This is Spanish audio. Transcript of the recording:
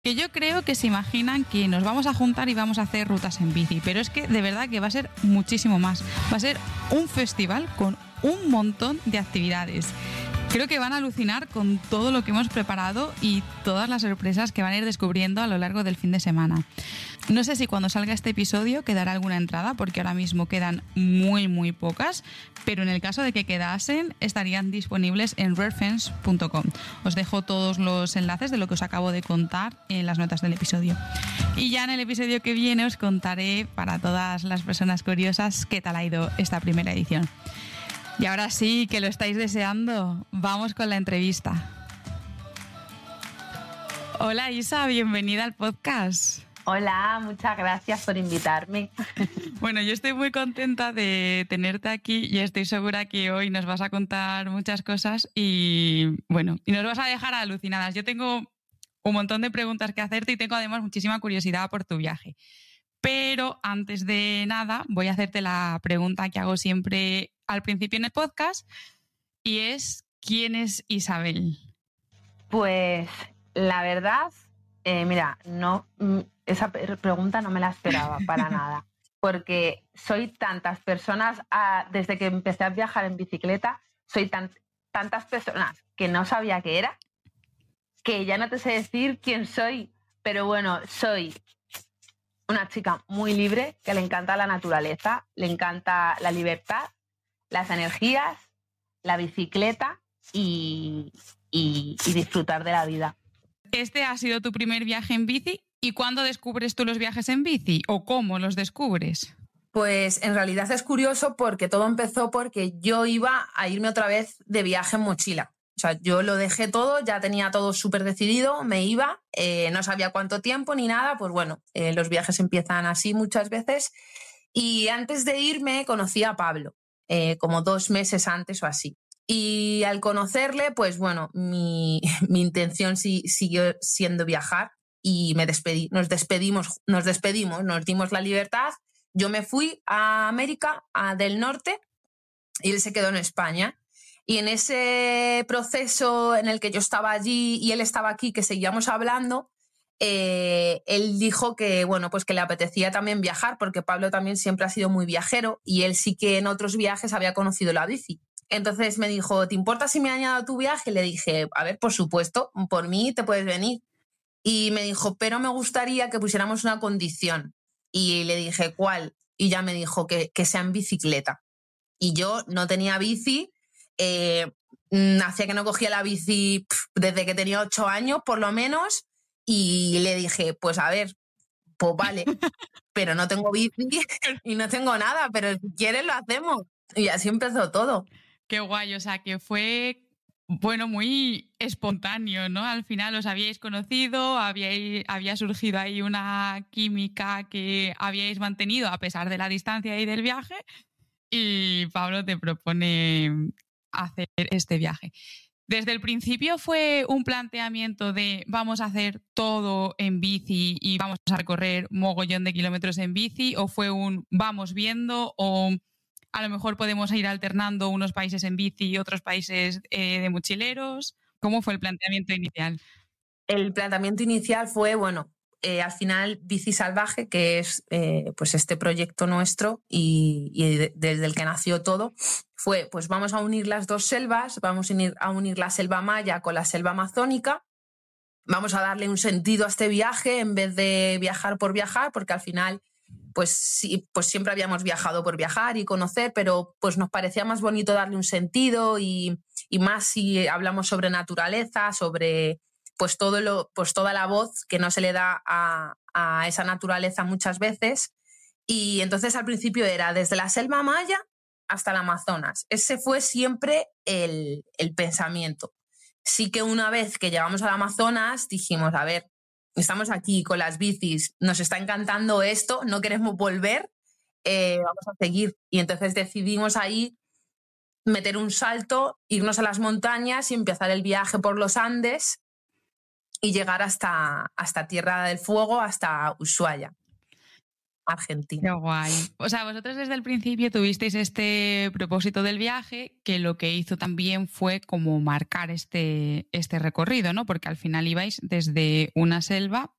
Que yo creo que se imaginan que nos vamos a juntar y vamos a hacer rutas en bici, pero es que de verdad que va a ser muchísimo más. Va a ser un festival con un montón de actividades. Creo que van a alucinar con todo lo que hemos preparado y todas las sorpresas que van a ir descubriendo a lo largo del fin de semana. No sé si cuando salga este episodio quedará alguna entrada, porque ahora mismo quedan muy pocas, pero en el caso de que quedasen, estarían disponibles en rarefence.com. Os dejo todos los enlaces de lo que os acabo de contar en las notas del episodio. Y ya en el episodio que viene os contaré, para todas las personas curiosas, qué tal ha ido esta primera edición. Y ahora sí, que lo estáis deseando, vamos con la entrevista. Hola Isa, bienvenida al podcast. Hola, muchas gracias por invitarme. Bueno, yo estoy muy contenta de tenerte aquí y estoy segura que hoy nos vas a contar muchas cosas y nos vas a dejar alucinadas. Yo tengo un montón de preguntas que hacerte y tengo además muchísima curiosidad por tu viaje. Pero antes de nada voy a hacerte la pregunta que hago siempre al principio en el podcast y es ¿quién es Isabel? Pues la verdad, mira, no, esa pregunta no me la esperaba para nada, porque soy tantas personas, desde que empecé a viajar en bicicleta, soy tantas personas que no sabía qué era, que ya no te sé decir quién soy, pero bueno, soy una chica muy libre, que le encanta la naturaleza, le encanta la libertad, las energías, la bicicleta y disfrutar de la vida. ¿Este ha sido tu primer viaje en bici? ¿Y cuándo descubres tú los viajes en bici? ¿O cómo los descubres? Pues en realidad es curioso porque todo empezó porque yo iba a irme otra vez de viaje en mochila. O sea, yo lo dejé todo, ya tenía todo súper decidido, me iba, no sabía cuánto tiempo ni nada, pues bueno, los viajes empiezan así muchas veces. Y antes de irme conocí a Pablo, como 2 meses antes o así. Y al conocerle, pues bueno, mi intención siguió siendo viajar y me despedí. Nos despedimos, nos dimos la libertad. Yo me fui a América del Norte y él se quedó en España. Y en ese proceso en el que yo estaba allí y él estaba aquí, que seguíamos hablando, él dijo que, bueno, pues que le apetecía también viajar, porque Pablo también siempre ha sido muy viajero y él sí que en otros viajes había conocido la bici. Entonces me dijo, ¿te importa si me añado a tu viaje? Y le dije, a ver, por supuesto, por mí te puedes venir. Y me dijo, pero me gustaría que pusiéramos una condición. Y le dije, ¿cuál? Y ya me dijo que sea en bicicleta. Y yo no tenía bici, hacía que no cogía la bici desde que tenía 8 años, por lo menos, y le dije, pues a ver, pues vale, pero no tengo bici y no tengo nada, pero si quieres lo hacemos. Y así empezó todo. Qué guay, o sea, que fue, muy espontáneo, ¿no? Al final os habíais conocido, había surgido ahí una química que habíais mantenido a pesar de la distancia y del viaje y Pablo te propone hacer este viaje. ¿Desde el principio fue un planteamiento de vamos a hacer todo en bici y vamos a recorrer mogollón de kilómetros en bici o fue un vamos viendo o a lo mejor podemos ir alternando unos países en bici y otros países de mochileros? ¿Cómo fue el planteamiento inicial? El planteamiento inicial fue, al final Bici Salvaje, que es pues este proyecto nuestro y desde el que nació todo, fue pues vamos a unir las dos selvas, vamos a unir la selva maya con la selva amazónica, vamos a darle un sentido a este viaje en vez de viajar por viajar, porque al final pues sí, pues siempre habíamos viajado por viajar y conocer, pero pues nos parecía más bonito darle un sentido y más si hablamos sobre naturaleza, sobre pues toda la voz que no se le da a esa naturaleza muchas veces. Y entonces al principio era desde la selva maya hasta el Amazonas. Ese fue siempre el pensamiento. Sí que una vez que llegamos al Amazonas dijimos, a ver, estamos aquí con las bicis, nos está encantando esto, no queremos volver, vamos a seguir. Y entonces decidimos ahí meter un salto, irnos a las montañas y empezar el viaje por los Andes y llegar hasta Tierra del Fuego, hasta Ushuaia, Argentina. Qué guay. O sea, vosotros desde el principio tuvisteis este propósito del viaje que lo que hizo también fue como marcar este recorrido, ¿no? Porque al final ibais desde una selva